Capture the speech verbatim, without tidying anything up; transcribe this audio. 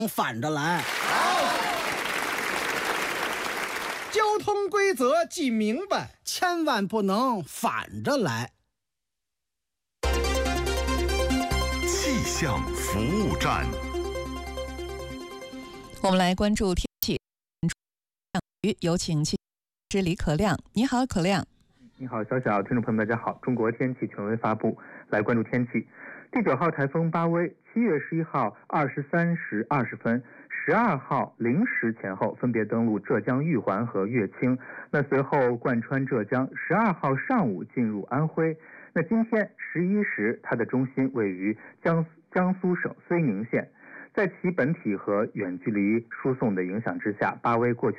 反着来。交通规则记明白，千万不能反着来。 气象服务站， 我们来关注天气。有请气象师李可亮。你好，可亮。 你好，小小，听众朋友们，大家好。中国天气权威发布，来关注天气。第九号台风巴威，七月十一号二十三时二十分。十二号零时前后分别登陆浙江玉环和乐清，那随后贯穿浙江，十二号上午进入安徽。那今天十一时，它的中心位于江江苏省睢宁县，在其本体和远距离输送的影响之下，巴威过去